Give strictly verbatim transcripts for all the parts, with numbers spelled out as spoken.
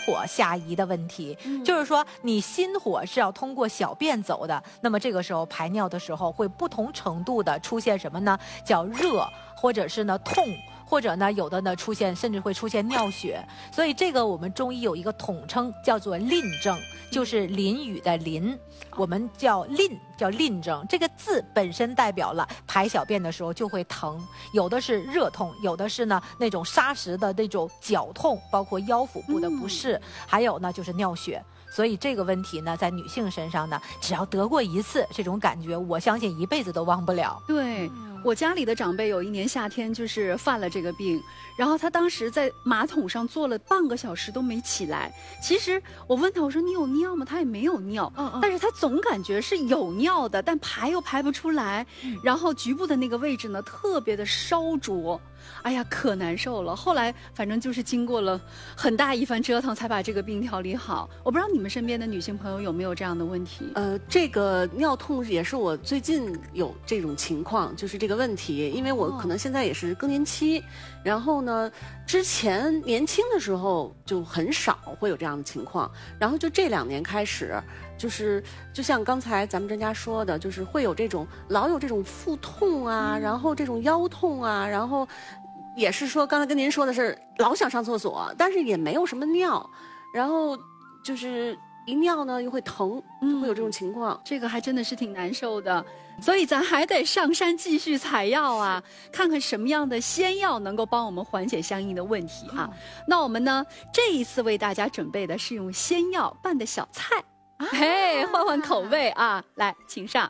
火下移的问题。 嗯、 就是说，你心火是要通过小便走的，那么这个时候排尿的时候会不同程度的出现什么呢？叫热，或者是呢痛。或者呢，有的呢出现，甚至会出现尿血，所以这个我们中医有一个统称，叫做淋症，就是淋雨的淋，我们叫淋，叫淋症。这个字本身代表了排小便的时候就会疼，有的是热痛，有的是呢那种砂石的那种绞痛，包括腰腹部的不适，还有呢就是尿血。所以这个问题呢，在女性身上呢，只要得过一次，这种感觉，我相信一辈子都忘不了。 对。我家里的长辈有一年夏天就是犯了这个病，然后他当时在马桶上坐了半个小时都没起来。其实我问他，我说你有尿吗？他也没有尿，嗯嗯，但是他总感觉是有尿的，但排又排不出来，嗯、然后局部的那个位置呢特别的烧灼。哎呀，可难受了。后来反正就是经过了很大一番折腾，才把这个病调理好。我不知道你们身边的女性朋友有没有这样的问题？ 呃，这个尿痛也是我最近有这种情况，就是这个问题。因为我可能现在也是更年期，哦、然后呢，之前年轻的时候就很少会有这样的情况，然后就这两年开始，就是就像刚才咱们专家说的，就是会有这种老有这种腹痛啊，嗯、然后这种腰痛啊，然后。也是说，刚才跟您说的是老想上厕所，但是也没有什么尿，然后就是一尿呢又会疼，就会有这种情况。 嗯、这个还真的是挺难受的，所以咱还得上山继续采药啊，看看什么样的仙药能够帮我们缓解相应的问题啊。嗯、那我们呢这一次为大家准备的是用仙药拌的小菜，啊、嘿，换换口味啊，来，请上。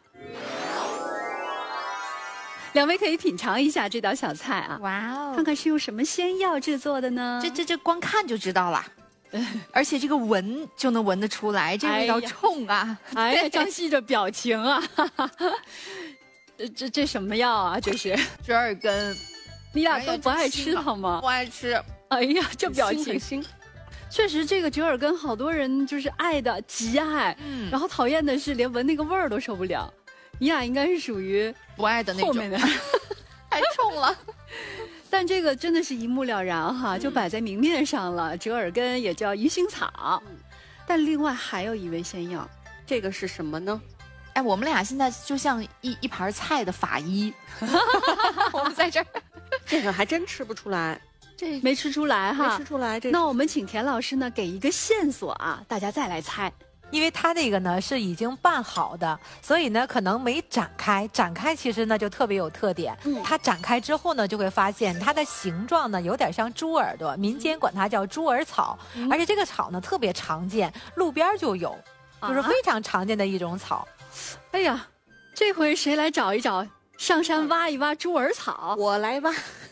两位可以品尝一下这道小菜啊！ 哇哦， 看看是用什么仙药制作的呢？ 这这这光看就知道了，而且这个闻就能闻得出来，这味道冲啊！ 哎呀，张希这表情啊，这这这什么药啊？这是折耳根， 你俩都不爱吃它吗？ 不爱吃。 哎呀，这表情，确实这个折耳根好多人就是爱的极爱，嗯，然后讨厌的是连闻那个味儿都受不了。你俩应该是属于不爱的那种， 后面的太冲了。 但这个真的是一目了然哈，就摆在明面上了。折耳根也叫鱼腥草，嗯、但另外还有一味仙药， 这个是什么呢？ 哎，我们俩现在就像一一盘菜的法医，我们在这儿， 这个还真吃不出来， 这没吃出来哈， 没吃出来。这那我们请田老师呢给一个线索啊，大家再来猜。 因为它这个呢是已经拌好的，所以呢可能没展开。展开其实呢就特别有特点。嗯，它展开之后呢，就会发现它的形状呢有点像猪耳朵，民间管它叫猪耳草，嗯、而且这个草呢特别常见，路边就有，就是非常常见的一种草。 啊、哎呀，这回谁来找一找？上山挖一挖猪耳草， 我来挖。